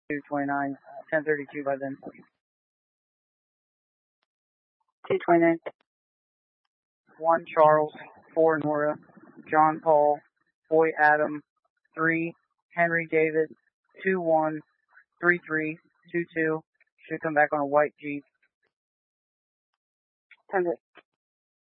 229, 1032 by then. 229. 1 Charles, 4 Nora, John Paul, Boy Adam, 3 Henry David, 21 33 22. Should come back on a white Jeep. 10